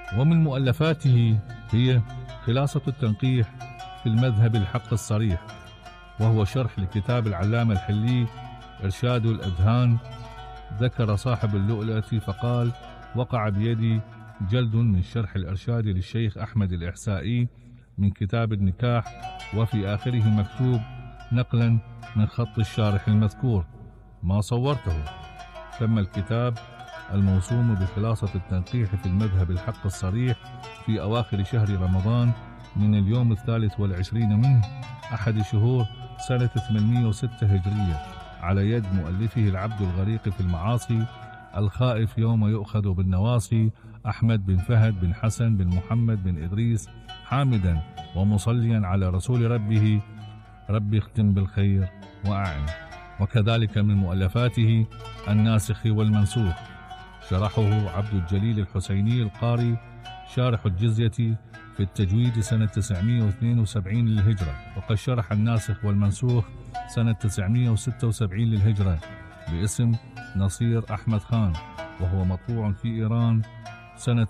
ومن مؤلفاته هي خلاصة التنقيح في المذهب الحق الصريح، وهو شرح لكتاب العلامة الحلي إرشاد الأذهان. ذكر صاحب اللؤلؤة فقال: وقع بيدي جلد من شرح الإرشاد للشيخ أحمد الإحسائي من كتاب النكاح، وفي آخره مكتوب نقلا من خط الشارح المذكور ما صورته. تم الكتاب الموسوم بخلاصة التنقيح في المذهب الحق الصريح في أواخر شهر رمضان من اليوم 23 منه أحد شهور سنة 806 هجرية، على يد مؤلفه العبد الغريق في المعاصي الخائف يوم يؤخذ بالنواصي أحمد بن فهد بن حسن بن محمد بن إدريس، حامدا ومصليا على رسول ربه ربي اختم بالخير وأعن. وكذلك من مؤلفاته الناسخ والمنسوخ، شرحه عبد الجليل الحسيني القاري شارح الجزية في التجويد سنة 972 للهجرة، وقد شرح الناسخ والمنسوخ سنة 976 للهجرة باسم نصير أحمد خان، وهو مطبوع في إيران سنة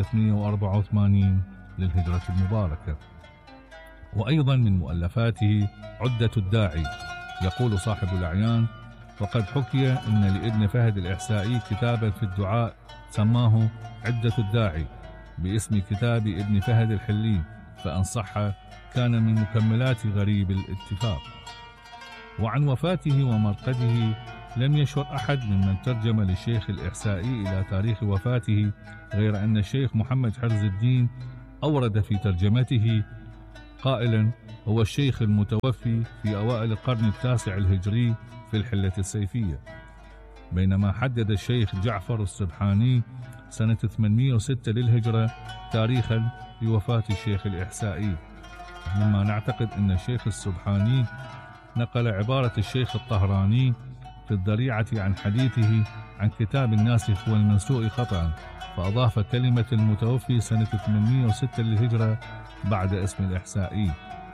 1384 للهجرة المباركة. وأيضا من مؤلفاته عدة الداعي. يقول صاحب الأعيان: وقد حكي أن لابن فهد الإحسائي كتابا في الدعاء سماه عدة الداعي باسم كتاب ابن فهد الحلي، فإن صح كان من مكملات غريب الاتفاق. وعن وفاته ومرقده لم يشر أحد ممن ترجم للشيخ الإحسائي إلى تاريخ وفاته، غير أن الشيخ محمد حرز الدين أورد في ترجمته قائلا: هو الشيخ المتوفي في أوائل القرن التاسع الهجري في الحلة السيفية، بينما حدد الشيخ جعفر السبحاني سنة 806 للهجرة تاريخا لوفاة الشيخ الإحسائي، مما نعتقد أن الشيخ السبحاني نقل عبارة الشيخ الطهراني في الذريعة عن حديثه عن كتاب الناسخ والمنسوخ خطأ، فأضاف كلمة المتوفي سنة 806 للهجرة بعد اسم الإحسائي.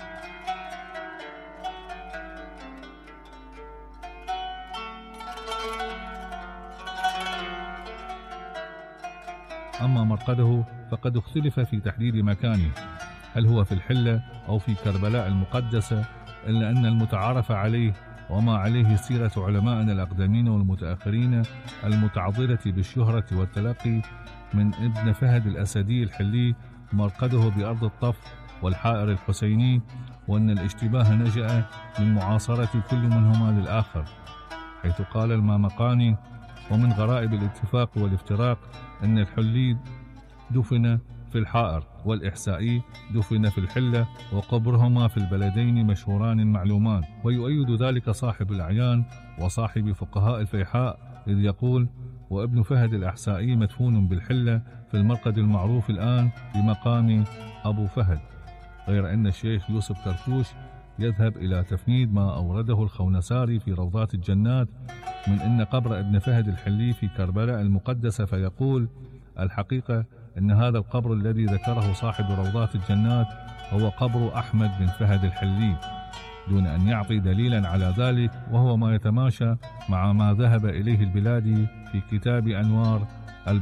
أما مرقده فقد اختلف في تحديد مكانه، هل هو في الحلة أو في كربلاء المقدسة، إلا أن المتعارف عليه وما عليه سيرة علمائنا الأقدمين والمتأخرين المتعضدة بالشهرة والتلقي من ابن فهد الأسدي الحلي مرقده بأرض الطف والحائر الحسيني، وأن الاشتباه نشأ من معاصرة كل منهما للآخر، حيث قال المامقاني: ومن غرائب الاتفاق والافتراق أن الحلي دفن في الحائر والإحسائي دفن في الحلة، وقبرهما في البلدين مشهوران معلومان. ويؤيد ذلك صاحب الأعيان وصاحب فقهاء الفيحاء، إذ يقول: وابن فهد الإحسائي مدفون بالحلة في المرقد المعروف الآن بمقام أبو فهد، غير أن الشيخ يوسف كركوش يذهب إلى تفنيد ما أورده الخونساري في روضات الجنات من أن قبر ابن فهد الحلي في كربلاء المقدسة، فيقول: الحقيقة أن هذا القبر الذي ذكره صاحب روضات الجنات هو قبر أحمد بن فهد الحلي، دون أن يعطي دليلا على ذلك، وهو ما يتماشى مع ما ذهب إليه البلادي في كتاب أنوار